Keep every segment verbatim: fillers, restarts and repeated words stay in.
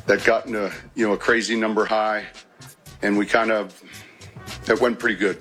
that got into, you know, a crazy number high, and we kind of, it went pretty good.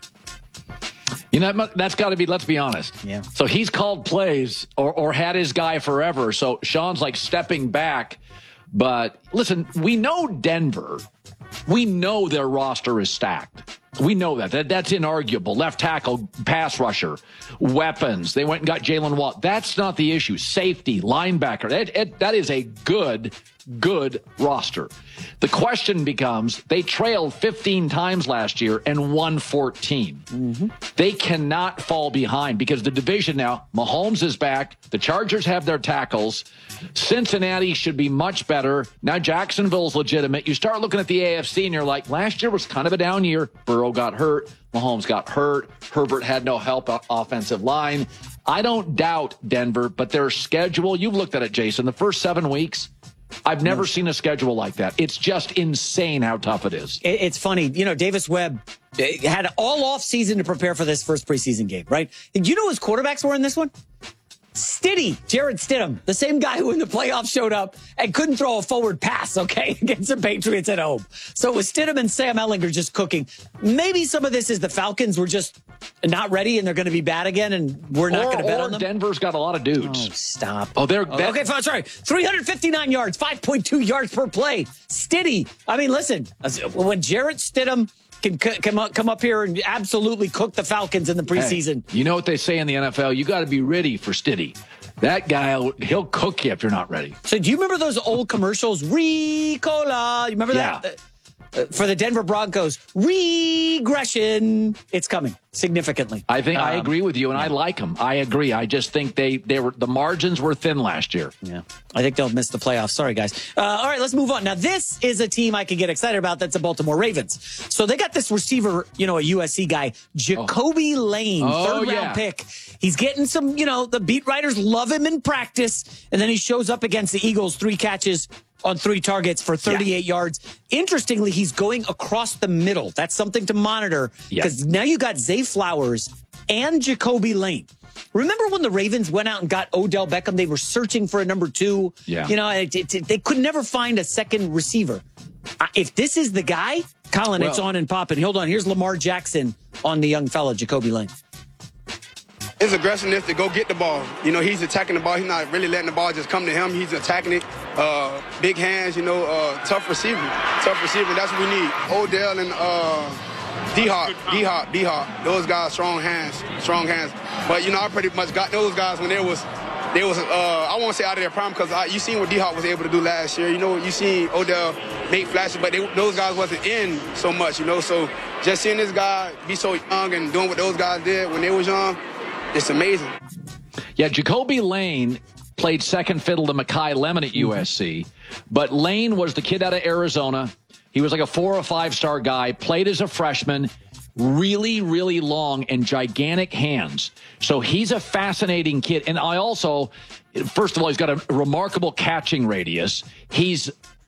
You know, that's got to be, let's be honest. Yeah. So he's called plays or, or had his guy forever. So Sean's like stepping back. But listen, we know Denver. We know their roster is stacked. We know that. that. That's inarguable. Left tackle, pass rusher, weapons. They went and got Jalen Watt. That's not the issue. Safety, linebacker. It, it, that is a good, good roster. The question becomes, they trailed fifteen times last year and won fourteen. Mm-hmm. They cannot fall behind because the division now, Mahomes is back. The Chargers have their tackles. Cincinnati should be much better. Now Jacksonville's legitimate. You start looking at the A F C and you're like, last year was kind of a down year. Burrow got hurt. Mahomes got hurt. Herbert had no help off offensive line. I don't doubt Denver, but their schedule, you've looked at it, Jason, the first seven weeks, I've never seen a schedule like that. It's just insane how tough it is. It's funny. You know, Davis Webb had all off season to prepare for this first preseason game, right? Did you know his quarterbacks were in this one? Stiddy, Jared Stidham, the same guy who in the playoffs showed up and couldn't throw a forward pass, okay, against the Patriots at home. So it was Stidham and Sam Ehlinger just cooking. Maybe some of this is the Falcons were just not ready and they're going to be bad again and we're not going to bet on them. Denver's got a lot of dudes. Oh, stop. Oh, they're... Oh, okay, sorry. three hundred fifty-nine yards, five point two yards per play. Stiddy. I mean, listen, when Jared Stidham can come up, come up here and absolutely cook the Falcons in the preseason. Hey, you know what they say in the N F L? You got to be ready for Stiddy. That guy, he'll cook you if you're not ready. So do you remember those old commercials? Ricola. You remember yeah. that? Uh, for the Denver Broncos, regression. It's coming significantly. I think um, I agree with you, and yeah. I like them. I agree. I just think they, they were the margins were thin last year. Yeah, I think they'll miss the playoffs. Sorry, guys. Uh, all right, let's move on. Now, this is a team I could get excited about. That's the Baltimore Ravens. So they got this receiver, you know, a U S C guy, Jacoby oh. Lane, oh, third round yeah. pick. He's getting some, you know, the beat writers love him in practice, and then he shows up against the Eagles, three catches on three targets for thirty-eight yeah. yards. Interestingly, he's going across the middle. That's something to monitor because yes. now you got Zay Flowers and Jacoby Lane. Remember when the Ravens went out and got Odell Beckham? They were searching for a number two. Yeah. You know, it, it, it, they could never find a second receiver. Uh, if this is the guy, Colin, well, it's on and popping. Hold on. Here's Lamar Jackson on the young fella, Jacoby Lane. His aggressiveness to go get the ball. You know, he's attacking the ball. He's not really letting the ball just come to him. He's attacking it. Uh, big hands, you know, uh, tough receiver. Tough receiver. That's what we need. Odell and uh, D-Hop, D-Hop, D-Hop. Those guys, strong hands, strong hands. But, you know, I pretty much got those guys when they was, they was uh, I won't say out of their prime because you seen what D-Hop was able to do last year. You know, you seen Odell make flashes, but they, those guys wasn't in so much, you know. So just seeing this guy be so young and doing what those guys did when they was young, it's amazing. Yeah, Jacoby Lane played second fiddle to Mekhi Lemon at U S C, but Lane was the kid out of Arizona. He was like a four or five star guy, played as a freshman, really, really long and gigantic hands. So he's a fascinating kid. And I also, first of all, he's got a remarkable catching radius. He's,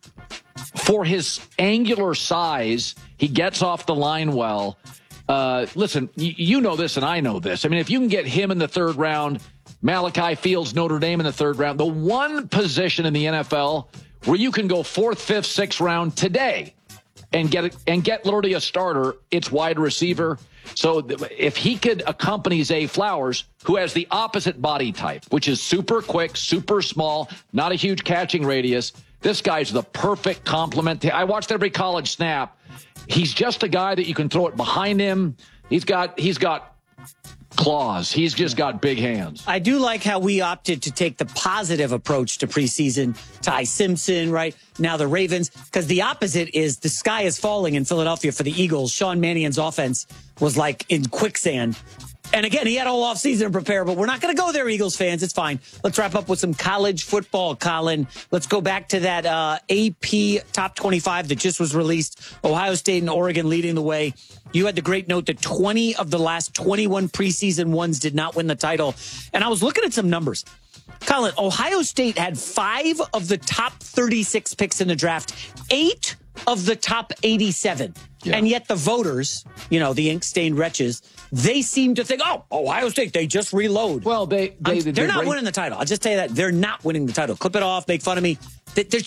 for his angular size, he gets off the line well. Uh, listen, y- you know this and I know this. I mean, if you can get him in the third round, Malachi Fields, Notre Dame in the third round, the one position in the N F L where you can go fourth, fifth, sixth round today and get it, and get literally a starter, it's wide receiver. So th- if he could accompany Zay Flowers, who has the opposite body type, which is super quick, super small, not a huge catching radius, this guy's the perfect complement. To, I watched every college snap. He's just a guy that you can throw it behind him. He's got he's got claws. He's just got big hands. I do like how we opted to take the positive approach to preseason. Ty Simpson, right? Now the Ravens, because the opposite is the sky is falling in Philadelphia for the Eagles. Sean Mannion's offense was like in quicksand. And again, he had all offseason to prepare, but we're not going to go there, Eagles fans. It's fine. Let's wrap up with some college football, Colin. Let's go back to that uh, A P Top twenty-five that just was released. Ohio State and Oregon leading the way. You had the great note that twenty of the last twenty-one preseason ones did not win the title. And I was looking at some numbers. Colin, Ohio State had five of the top thirty-six picks in the draft, eight of the top eighty-seven. Yeah. And yet the voters, you know, the ink-stained wretches, they seem to think, oh, Ohio State, they just reload. Well, they, they, they're, they're not great. winning the title. I'll just tell you that. They're not winning the title. Clip it off, make fun of me. There's